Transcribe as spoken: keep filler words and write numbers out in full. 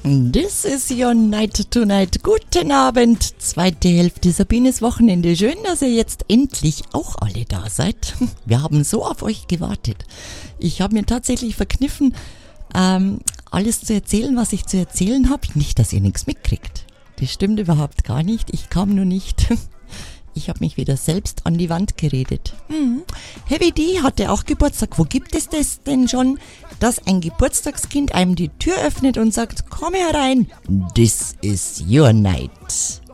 This is your night tonight. Guten Abend, zweite Hälfte Sabines Wochenende. Schön, dass ihr jetzt endlich auch alle da seid. Wir haben so auf euch gewartet. Ich habe mir tatsächlich verkniffen, ähm, alles zu erzählen, was ich zu erzählen habe. Nicht, dass ihr nichts mitkriegt. Das stimmt überhaupt gar nicht. Ich kam nur nicht. Ich habe mich wieder selbst an die Wand geredet. Hm. Heavy D hatte auch Geburtstag. Wo gibt es das denn schon, dass ein Geburtstagskind einem die Tür öffnet und sagt, komm herein, this is your night.